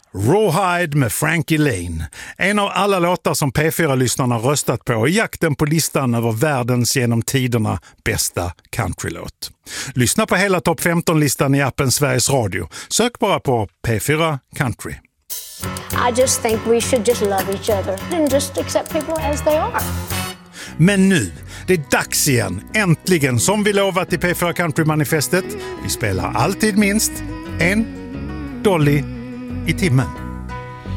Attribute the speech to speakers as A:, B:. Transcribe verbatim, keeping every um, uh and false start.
A: Rawhide med Frankie Lane. En av alla låtar som P fyra-lyssnarna röstat på i jakten på listan över världens genom tiderna bästa countrylåt. Lyssna på hela topp femton-listan i appen Sveriges Radio. Sök bara på P fyra Country.
B: I just think we should just love each other and just accept people as they are.
A: Men nu, det är dags igen. Äntligen, som vi lovat i P fyra Country-manifestet. Vi spelar alltid minst en Dolly i timmen.